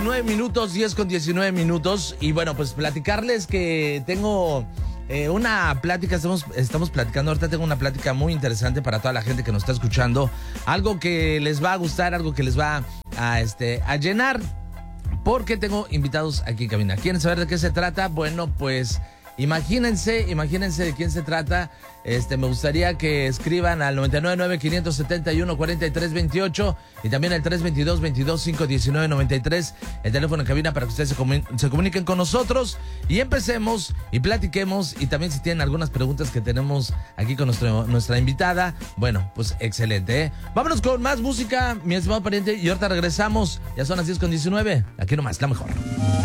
9 minutos, 10:19. Y bueno, pues platicarles que tengo una plática, estamos platicando, ahorita tengo una plática muy interesante para toda la gente que nos está escuchando. Algo que les va a gustar, algo que les va a llenar, porque tengo invitados aquí en cabina. ¿Quieren saber de qué se trata? Bueno, pues imagínense de quién se trata. Me gustaría que escriban al 999-571-4328 y también al 322-22-519-93, el teléfono en cabina para que ustedes se comuniquen con nosotros y empecemos y platiquemos. Y también si tienen algunas preguntas que tenemos aquí con nuestra invitada, bueno, pues excelente, ¿eh? Vámonos con más música, mi estimado pariente, y ahorita regresamos. Ya son las 10:19, aquí nomás, la mejor.